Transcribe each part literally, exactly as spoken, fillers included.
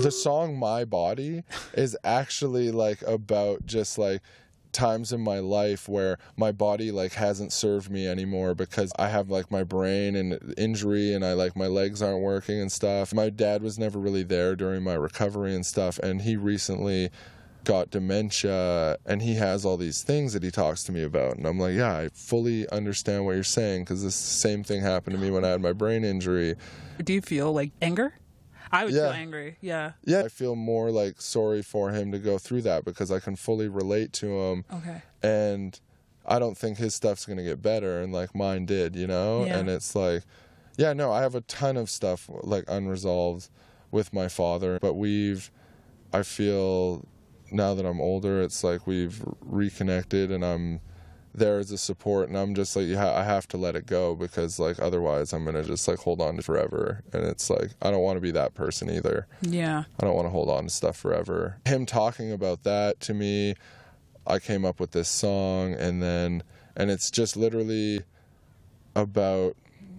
The song My Body is actually like about just like times in my life where my body like hasn't served me anymore because I have like my brain and injury and I like my legs aren't working and stuff. My dad was never really there during my recovery and stuff, and he recently got dementia and he has all these things that he talks to me about, and I'm like, yeah, I fully understand what you're saying because this same thing happened to me when I had my brain injury. Do you feel like anger? I would Yeah. feel angry, yeah. Yeah, I feel more like sorry for him to go through that because I can fully relate to him. Okay. And I don't think his stuff's going to get better, and like mine did, you know? Yeah. And it's like, yeah, no, I have a ton of stuff like unresolved with my father, but we've, I feel now that I'm older, it's like we've reconnected and I'm there as a support, and I'm just like, yeah, I have to let it go because like otherwise I'm gonna just like hold on to forever, and it's like I don't want to be that person either. Yeah. I don't want to hold on to stuff forever. Him talking about that to me, I came up with this song, and then and it's just literally about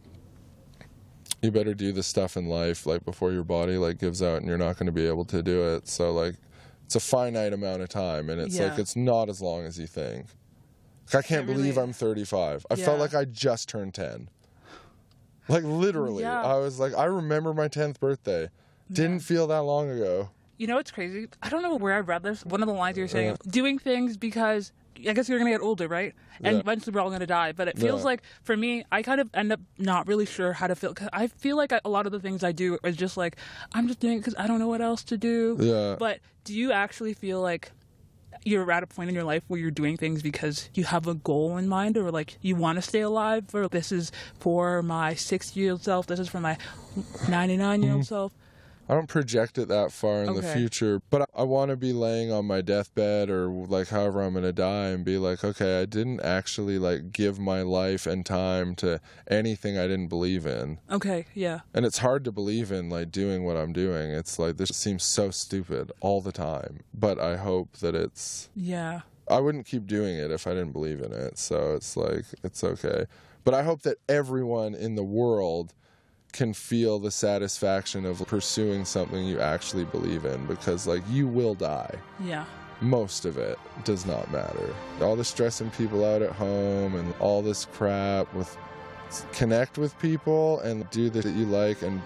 you better do the stuff in life like before your body like gives out and you're not going to be able to do it. So like it's a finite amount of time, and it's Yeah. like it's not as long as you think. I can't really- believe I'm thirty-five. I Yeah. felt like I just turned ten. Like literally. Yeah. I was like, I remember my tenth birthday. Didn't feel that long ago. You know what's crazy? I don't know where I read this. One of the lines you were saying, Yeah. doing things because I guess you're going to get older, right? And Yeah. eventually we're all going to die. But it feels Yeah. like, for me, I kind of end up not really sure how to feel. 'Cause I feel like a lot of the things I do are just like, I'm just doing it because I don't know what else to do. Yeah. But do you actually feel like you're at a point in your life where you're doing things because you have a goal in mind, or like you want to stay alive, or this is for my sixty-year-old self, this is for my ninety-nine-year-old Mm-hmm. self? I don't project it that far in the Okay. future, but I, I want to be laying on my deathbed or like however I'm going to die and be like, okay, I didn't actually like give my life and time to anything I didn't believe in. Okay, yeah. And it's hard to believe in like doing what I'm doing. It's like this seems so stupid all the time, but I hope that it's Yeah. I wouldn't keep doing it if I didn't believe in it. So it's like it's okay. But I hope that everyone in the world can feel the satisfaction of pursuing something you actually believe in, because like you will die. Yeah. Most of it does not matter. All the stressing people out at home and all this crap with connect with people and do the that you like and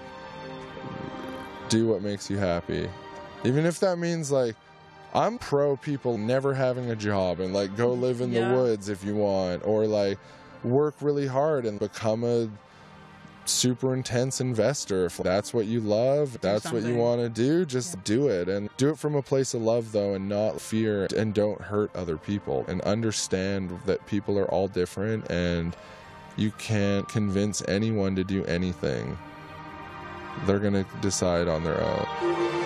do what makes you happy. Even if that means like I'm pro people never having a job and like go live in Yeah. the woods if you want, or like work really hard and become a super intense investor. If that's what you love, that's what you something. want to do, just Yeah. do it. And do it from a place of love though, and not fear, and don't hurt other people, and understand that people are all different and you can't convince anyone to do anything. They're gonna decide on their own.